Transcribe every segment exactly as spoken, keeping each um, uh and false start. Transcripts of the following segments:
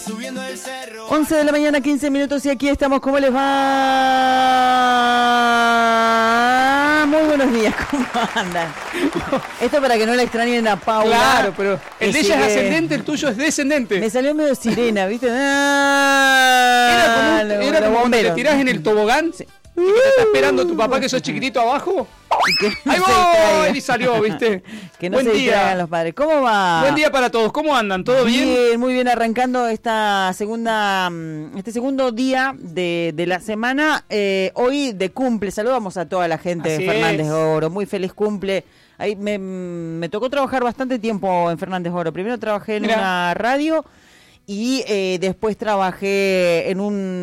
Subiendo el cerro. once de la mañana, quince minutos y aquí estamos. ¿Cómo les va? Muy buenos días, ¿cómo andan? Esto para que no la extrañen a Paula. Claro, pero el de ella es ascendente, el tuyo es descendente. Me salió medio sirena, ¿viste? Ah, era como, un, lo, era como cuando te tirás en el tobogán, sí, y que te está esperando tu papá que sos chiquitito abajo. No. Ahí voy, y salió, ¿viste? Que no Buen se día. distraigan los padres. ¿Cómo va? Buen día para todos. ¿Cómo andan? ¿Todo bien? Bien, muy bien, arrancando esta segunda, este segundo día de, de la semana. Eh, hoy de cumple, saludamos a toda la gente Así de Fernández es. Oro. Muy feliz cumple. Ahí me, me tocó trabajar bastante tiempo en Fernández Oro. Primero trabajé en Mirá. una radio y eh, después trabajé en,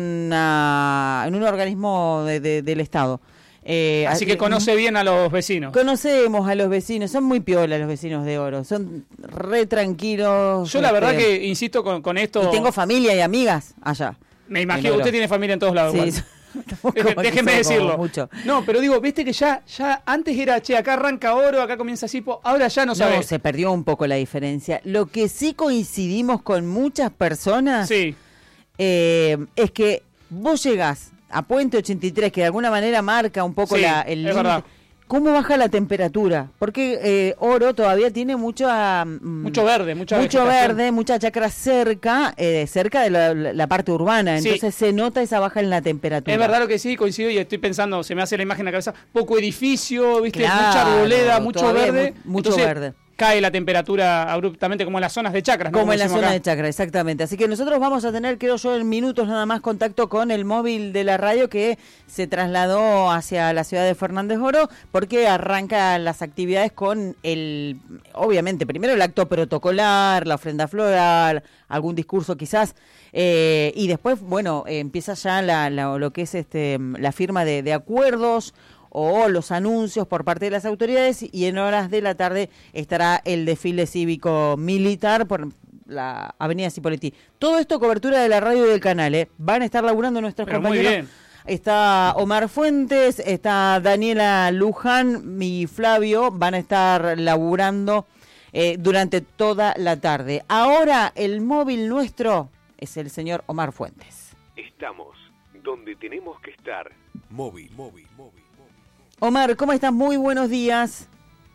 una, en un organismo de, de, del Estado. Eh, Así que conoce bien a los vecinos. Conocemos a los vecinos, son muy piola los vecinos de Oro, son re tranquilos. Yo la verdad este, que insisto con, con esto. Y tengo familia y amigas allá. Me imagino que usted tiene familia en todos lados. Sí, bueno. so- Deje- Déjeme decirlo. Mucho. No, pero digo, viste que ya, ya antes era, che, acá arranca Oro, acá comienza Sipo, ahora ya no No, sabes. se perdió un poco la diferencia. Lo que sí coincidimos con muchas personas Sí. eh, es que vos llegás a Puente ochenta y tres, que de alguna manera marca un poco Sí, la, el es límite. verdad. ¿Cómo baja la temperatura? Porque eh, Oro todavía tiene mucha, mm, Mucho verde, mucha mucho vegetación. verde, mucha chacra cerca, eh, cerca de la, la- la parte urbana. Sí. Entonces se nota esa baja en la temperatura. Es verdad lo que sí, coincido y estoy pensando, se me hace la imagen en la cabeza, poco edificio, viste, Claro, mucha arboleda, mucho todavía verde. mu- mucho Entonces, verde. cae la temperatura abruptamente como en las zonas de chacras, ¿no? Como en la decimos zona acá. de chacra, exactamente. Así que nosotros vamos a tener, creo yo, en minutos nada más contacto con el móvil de la radio que se trasladó hacia la ciudad de Fernández Oro, porque arranca las actividades con el, obviamente, primero el acto protocolar, la ofrenda floral, algún discurso quizás, eh, y después, bueno, eh, empieza ya la, la- lo que es este la firma de, de acuerdos o los anuncios por parte de las autoridades, y en horas de la tarde estará el desfile cívico militar por la avenida Cipolletti. Todo esto cobertura de la radio y del canal, ¿eh? Van a estar laburando nuestros Pero muy compañeros. bien. Está Omar Fuentes, está Daniela Luján y Flavio, van a estar laburando eh, durante toda la tarde. Ahora el móvil nuestro es el señor Omar Fuentes. Estamos donde tenemos que estar. Móvil, móvil, móvil. Omar, ¿cómo estás? Muy buenos días.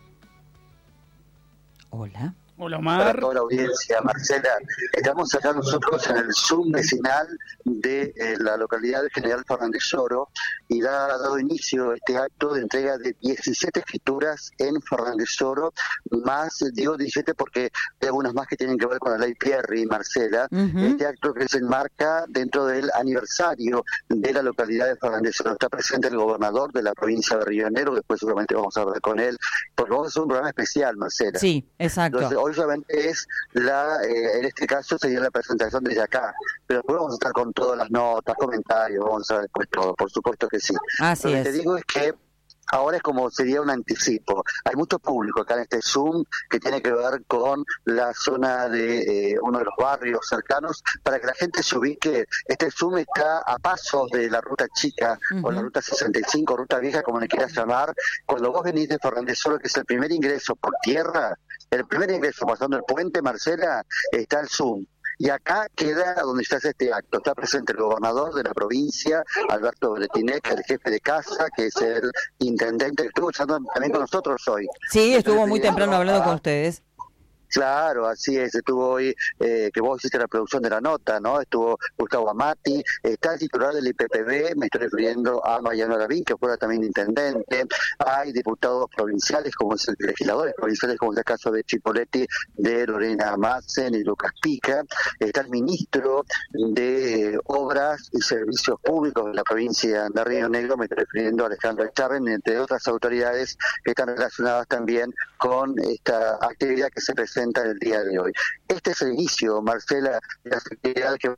Hola. Hola, Para Omar. toda la audiencia, Marcela, estamos acá nosotros en el Zoom vecinal de eh, la localidad de General Fernández Oro y da, ha dado inicio a este acto de entrega de diecisiete escrituras en Fernández Oro, más, digo diecisiete porque hay algunas más que tienen que ver con la ley Pierri, Marcela. Ujú. Este acto que se enmarca dentro del aniversario de la localidad de Fernández Oro. Está presente el gobernador de la provincia de Río Negro, después seguramente vamos a hablar con él, porque vamos a hacer un programa especial, Marcela. Sí, exacto. Entonces, obviamente es la, eh, en este caso sería la presentación desde acá, pero después vamos a estar con todas las notas, comentarios, vamos a ver después todo, por supuesto que sí. Así Lo que es. te digo es que ahora es como sería un anticipo. Hay mucho público acá en este Zoom que tiene que ver con la zona de eh, uno de los barrios cercanos, para que la gente se ubique. Este Zoom está a pasos de la ruta chica, Ujú. o la ruta sesenta y cinco, ruta vieja, como le quieras llamar. Cuando vos venís de Fernández Oro, que es el primer ingreso por tierra, el primer ingreso pasando el puente, Marcela, está el Zoom. Y acá queda donde se hace este acto. Está presente el gobernador de la provincia, Alberto Bretinec, el jefe de casa, que es el intendente, que estuvo charlando también con nosotros hoy. Sí, estuvo muy Entonces, temprano hablando ah, con ustedes. Claro, así es, estuvo hoy, eh, que vos hiciste la producción de la nota, ¿no? Estuvo Gustavo Amati, está el titular del I P P B, me estoy refiriendo a Mariano Lavín, que fuera también intendente, hay diputados provinciales, como es el legisladores provinciales, como es el caso de Cipolletti, de Lorena Matzen y Lucas Pica, está el ministro de Obras y Servicios Públicos de la provincia de Río Negro, me estoy refiriendo a Alejandro Echarren, entre otras autoridades que están relacionadas también con esta actividad que se presenta en el día de hoy. Este es el inicio, Marcela, de la actividad que...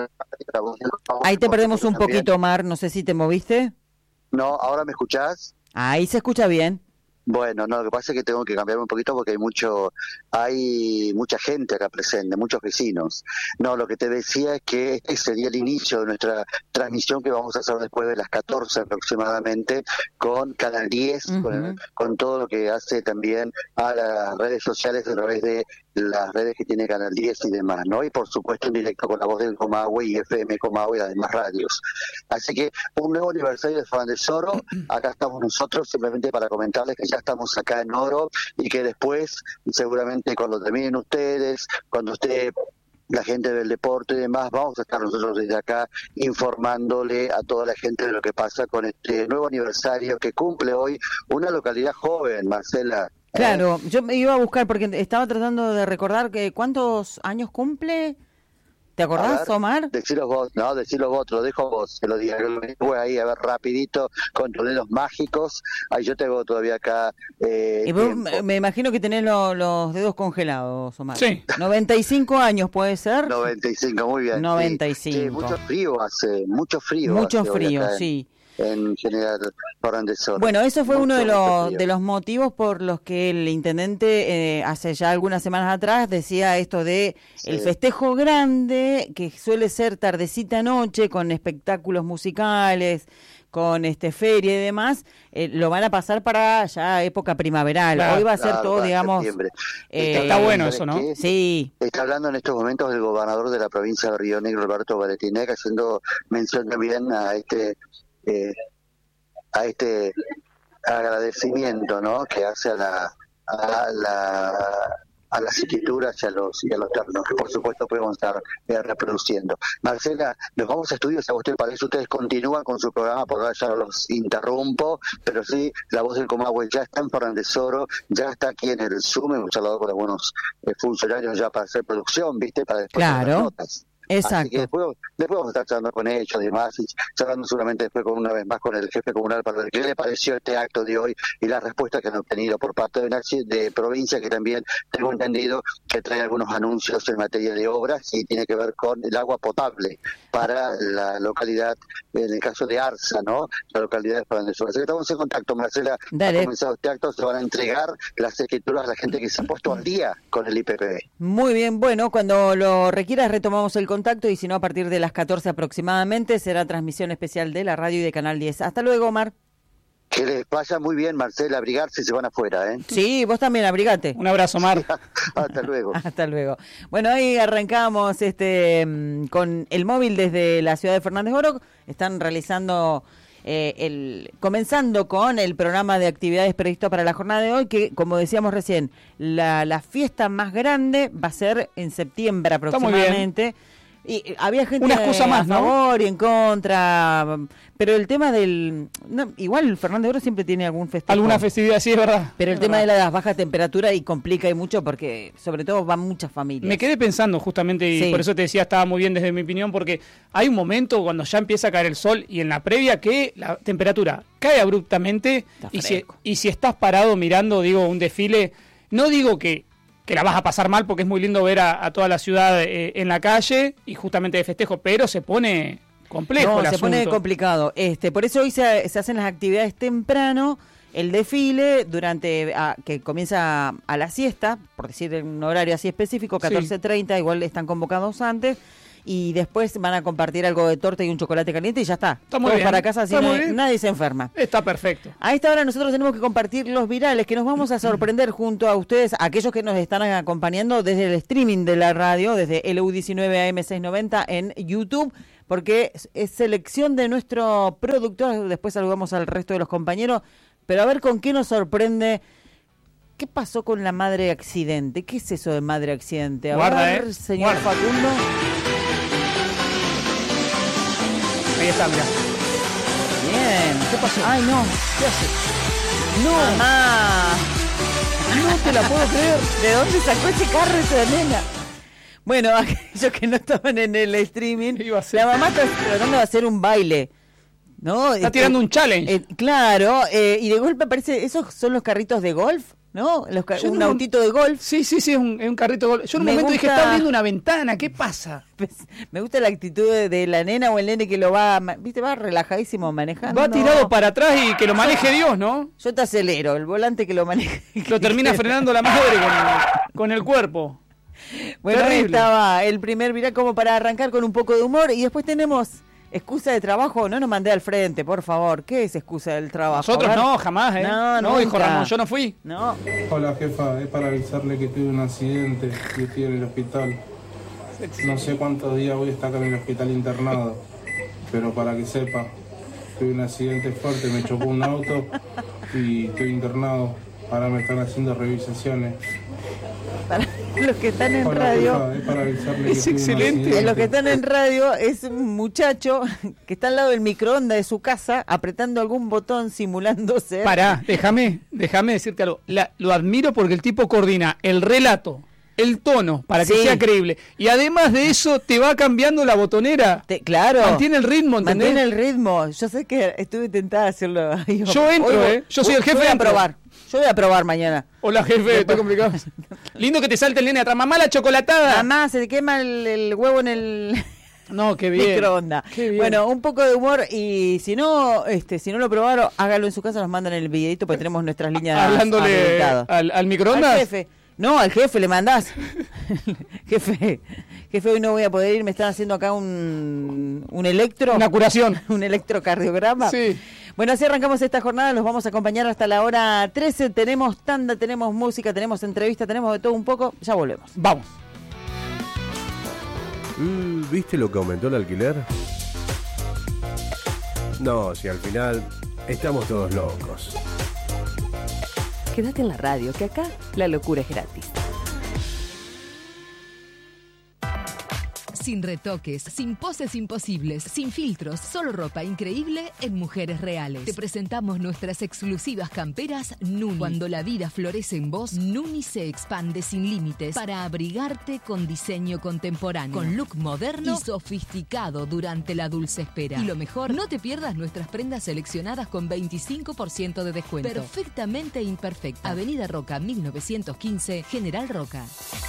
Ahí te perdemos un También. poquito, Omar, no sé si te moviste. No, ¿ahora me escuchás? Ahí se escucha bien. Bueno, no, lo que pasa es que tengo que cambiar un poquito porque hay mucho, hay mucha gente acá presente, muchos vecinos. No, lo que te decía es que este sería el inicio de nuestra transmisión que vamos a hacer después de las catorce aproximadamente con Canal diez, Uh-huh. con, con todo lo que hace también a las redes sociales a través de las redes que tiene Canal diez y demás, ¿no? Y por supuesto en directo con La Voz del Comahue y F M Comahue y las demás radios. Así que un nuevo aniversario de Fernández Oro, acá estamos nosotros simplemente para comentarles que ya estamos acá en Oro y que después, seguramente cuando terminen ustedes, cuando esté la gente del deporte y demás, vamos a estar nosotros desde acá informándole a toda la gente de lo que pasa con este nuevo aniversario que cumple hoy una localidad joven, Marcela. Claro, yo me iba a buscar porque estaba tratando de recordar que cuántos años cumple. ¿Te acordás, ver, Omar? Decilo vos, no, decilo vos, te lo dejo vos, que lo diga. Voy ahí a ver rapidito con tus dedos mágicos. Ahí yo tengo todavía acá. Eh, y vos, me imagino que tenés lo, los dedos congelados, Omar. Sí. noventa y cinco años, ¿puede ser? noventa y cinco, muy bien. noventa y cinco. Sí, sí, mucho frío hace, mucho frío. Mucho hace frío, sí. En general, Fernández Oro. Bueno, eso fue mucho, uno de los de los motivos por los que el intendente eh, hace ya algunas semanas atrás decía esto de sí. el festejo grande, que suele ser tardecita noche, con espectáculos musicales, con este feria y demás, eh, lo van a pasar para ya época primaveral. Claro, Hoy va a ser claro, todo, digamos... Eh, está, está bueno eso, ¿no? ¿Qué? Sí. Está hablando en estos momentos el gobernador de la provincia de Río Negro, Alberto Valentinec, haciendo mención también a este... Eh, a este agradecimiento, ¿no?, que hace a la a la a las escrituras y a los y a los ternos, que por supuesto podemos estar eh, reproduciendo. Marcela, nos vamos a estudios, a usted parece, ustedes continúan con su programa, por ahora ya no los interrumpo, pero sí, La Voz del Comahue ya está en Fernández Oro, ya está aquí en el Zoom, hemos charlado con algunos eh, funcionarios ya para hacer producción, ¿viste?, para después claro. hacer las notas. Exacto. Así que después, después vamos a estar charlando con ellos y demás, y charlando seguramente después con una vez más con el jefe comunal para ver qué le pareció este acto de hoy y las respuestas que han obtenido por parte de una de provincia que también tengo entendido que trae algunos anuncios en materia de obras y tiene que ver con el agua potable para la localidad, en el caso de Arza, ¿no?, la localidad de Fernández Oro. Así que estamos en contacto, Marcela. Dale. Ha comenzado este acto, se van a entregar las escrituras a la gente que se ha puesto al día con el I P P B. Muy bien, bueno, cuando lo requieras retomamos el contacto y si no a partir de las catorce aproximadamente será transmisión especial de la radio y de Canal diez. Hasta luego, Omar. Que les vaya muy bien, Marcela, abrigarse si se van afuera, ¿eh? Sí, vos también abrigate. Un abrazo, Omar. Hasta luego. Hasta luego. Bueno, ahí arrancamos este con el móvil desde la ciudad de Fernández Oro. Están realizando... Eh, el comenzando con el programa de actividades previsto para la jornada de hoy, que como decíamos recién, la, la fiesta más grande va a ser en septiembre aproximadamente. Y había gente una excusa más, a favor ¿no? y en contra, pero el tema del... No, igual Fernández Oro siempre tiene algún festejo. Alguna festividad, sí, es verdad. Pero el es tema verdad. de las bajas temperaturas y complica y mucho porque sobre todo van muchas familias. Me quedé pensando justamente y sí. por eso te decía estaba muy bien desde mi opinión, porque hay un momento cuando ya empieza a caer el sol y en la previa que la temperatura cae abruptamente y si, y si estás parado mirando, digo, un desfile, no digo que... que la vas a pasar mal porque es muy lindo ver a, a toda la ciudad eh, en la calle y justamente de festejo, pero se pone complejo no, el se asunto. pone complicado. Este, por eso hoy se, se hacen las actividades temprano, el desfile durante a, que comienza a, a la siesta, por decir en un horario así específico, catorce treinta, sí. Igual están convocados antes. Y después van a compartir algo de torta y un chocolate caliente y ya está. Está muy Todos bien. para casa, así no, nadie se enferma. Está perfecto. A esta hora nosotros tenemos que compartir los virales, que nos vamos a sorprender junto a ustedes, aquellos que nos están acompañando desde el streaming de la radio, desde L U diecinueve A M seiscientos noventa en YouTube, porque es selección de nuestro productor. Después saludamos al resto de los compañeros, pero a ver con qué nos sorprende. ¿Qué pasó con la madre accidente? ¿Qué es eso de madre accidente? A Guarda, ver, eh. señor Guarda. Facundo. Ahí está, mirá. Bien. ¿Qué pasó? Ay, no. ¿Qué hace? No. Mamá. No te la puedo creer. ¿De dónde sacó ese carro esa nena? Bueno, aquellos que no estaban en el streaming, Iba a ser. la mamá está tratando de hacer un baile, ¿no? Está Este, tirando un challenge. eh, claro, eh, y de golpe aparece, ¿esos son los carritos de golf? ¿No? Los ca- Yo un no- autito de golf. Sí, sí, sí, es un, es un carrito de gol. Yo en un Me momento dije, gusta- está abriendo una ventana, ¿qué pasa? Pues, me gusta la actitud de, de la nena o el nene que lo va, ma- viste, va relajadísimo manejando. Va tirado para atrás y que lo maneje Dios, ¿no? Yo te acelero, el volante que lo maneje. Lo termina frenando la madre con, con el cuerpo. Bueno, ahí Terrible. estaba el primer viral como para arrancar con un poco de humor y después tenemos excusa de trabajo, no nos mandé al frente, por favor. ¿Qué es excusa del trabajo? Nosotros no, jamás, ¿eh? No, no, hijo Ramón, yo no fui. No. Hola, jefa, es para avisarle que tuve un accidente y estoy en el hospital. No sé cuántos días voy a estar acá en el hospital internado, pero para que sepa, tuve un accidente fuerte, me chocó un auto y estoy internado. Ahora me están haciendo revisaciones. Para los que están en Hola, radio, jefa, es para avisarle es que tuve un excelente. accidente. los que están en radio es un muchacho que está al lado del microondas de su casa apretando algún botón simulando ser. Pará, déjame, déjame decirte algo. La- lo admiro porque el tipo coordina el relato, el tono, para que Sí. sea creíble. Y además de eso, te va cambiando la botonera. Te- claro. Mantiene el ritmo, ¿entendés? Mantiene el ritmo. Yo sé que estuve tentada de hacerlo. Ahí. Yo entro, Hoy- ¿eh? Yo soy el jefe, Yo voy a entro. probar. Yo voy a probar mañana. Hola, jefe, estoy complicado. Lindo que te salte el nene atrás. Mamá, la chocolatada. Mamá, se te quema el, el huevo en el No, qué bien. microondas. Qué bien. Bueno, un poco de humor y si no, este, si no lo probaron, hágalo en su casa, nos mandan el videito porque tenemos nuestras líneas Hablándole habilitadas. al, al microondas. Al jefe. No, al jefe le mandás. jefe, jefe, hoy no voy a poder ir, me están haciendo acá un, un electro. Una curación. un electrocardiograma. Sí. Bueno, así arrancamos esta jornada, los vamos a acompañar hasta la hora trece. Tenemos tanda, tenemos música, tenemos entrevista, tenemos de todo un poco. Ya volvemos. Vamos. Mm, ¿Viste lo que aumentó el alquiler? No, si al final estamos todos locos. Quédate en la radio, que acá la locura es gratis. Sin retoques, sin poses imposibles, sin filtros, solo ropa increíble en Mujeres Reales. Te presentamos nuestras exclusivas camperas Nuni. Cuando la vida florece en vos, Nuni se expande sin límites para abrigarte con diseño contemporáneo, con look moderno y sofisticado durante la dulce espera. Y lo mejor, no te pierdas nuestras prendas seleccionadas con veinticinco por ciento de descuento. Perfectamente imperfecta. Avenida Roca mil novecientos quince, General Roca.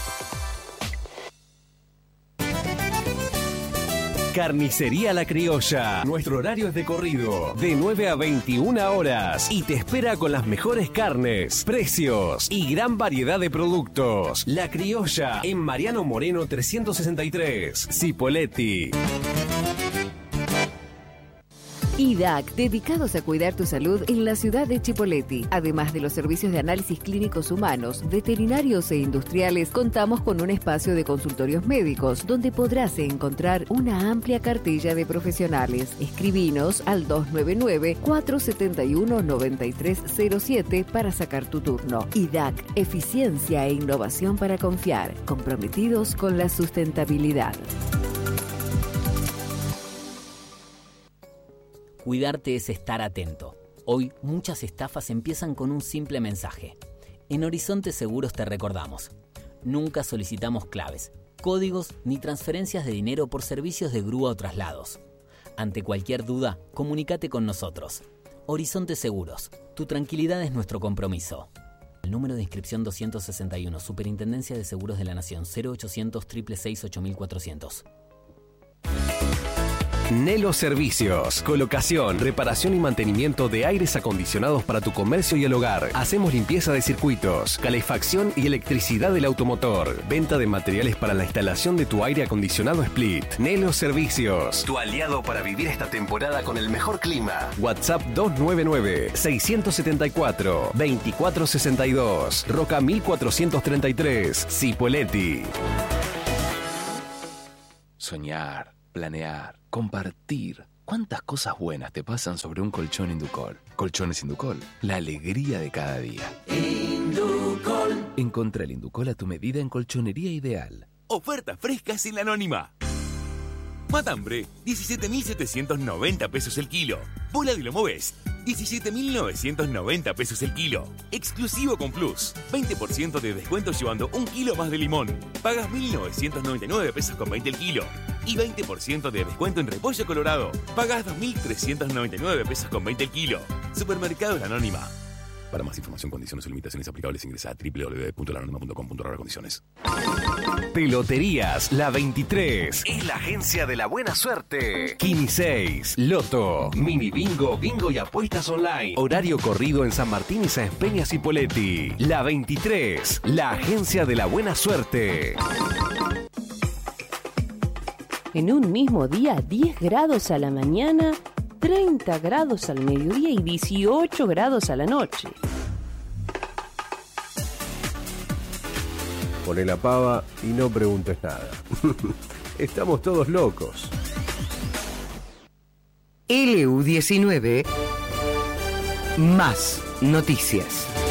Carnicería La Criolla. Nuestro horario es de corrido, de nueve a veintiuna horas. Y te espera con las mejores carnes, precios y gran variedad de productos. La Criolla, en Mariano Moreno trescientos sesenta y tres, Cipolletti. I D A C, dedicados a cuidar tu salud en la ciudad de Cipolletti. Además de los servicios de análisis clínicos humanos, veterinarios e industriales, contamos con un espacio de consultorios médicos donde podrás encontrar una amplia cartilla de profesionales. Escribinos al dos nueve nueve, cuatro siete uno, nueve tres cero siete para sacar tu turno. I D A C, eficiencia e innovación para confiar, comprometidos con la sustentabilidad. Cuidarte es estar atento. Hoy muchas estafas empiezan con un simple mensaje. En Horizonte Seguros te recordamos. Nunca solicitamos claves, códigos ni transferencias de dinero por servicios de grúa o traslados. Ante cualquier duda, comunícate con nosotros. Horizonte Seguros. Tu tranquilidad es nuestro compromiso. El número de inscripción doscientos sesenta y uno, Superintendencia de Seguros de la Nación, cero ochocientos, seiscientos sesenta y seis, ocho mil cuatrocientos. Nelo Servicios. Colocación, reparación y mantenimiento de aires acondicionados para tu comercio y el hogar. Hacemos limpieza de circuitos, calefacción y electricidad del automotor. Venta de materiales para la instalación de tu aire acondicionado Split. Nelo Servicios. Tu aliado para vivir esta temporada con el mejor clima. WhatsApp dos nueve nueve, seis siete cuatro, dos cuatro seis dos. Roca mil cuatrocientos treinta y tres. Cipolletti. Soñar, planear, compartir. ¿Cuántas cosas buenas te pasan sobre un colchón Inducol? Colchones Inducol, la alegría de cada día. Inducol. Encontra el Inducol a tu medida en Colchonería Ideal. Oferta fresca sin la anónima. Matambre, diecisiete mil setecientos noventa pesos el kilo. Bola de Lomo Best, diecisiete mil novecientos noventa pesos el kilo. Exclusivo con Plus, veinte por ciento de descuento llevando un kilo más de limón. Pagas mil novecientos noventa y nueve pesos con veinte el kilo. Y veinte por ciento de descuento en repollo colorado. Pagas dos mil trescientos noventa y nueve pesos con veinte el kilo. Supermercados La Anónima. Para más información, condiciones y limitaciones aplicables, ingresa a doble u doble u doble u punto la anónima punto com punto a r condiciones. Peloterías La veintitrés es la agencia de la buena suerte. Kini seis, Loto, Mini Bingo, Bingo y apuestas online. Horario corrido en San Martín y Sáenz Peña Cipolletti. La veintitrés, la agencia de la buena suerte. En un mismo día, diez grados a la mañana, treinta grados al mediodía y dieciocho grados a la noche. Poné la pava y no preguntes nada. Estamos todos locos. L U diecinueve, más noticias.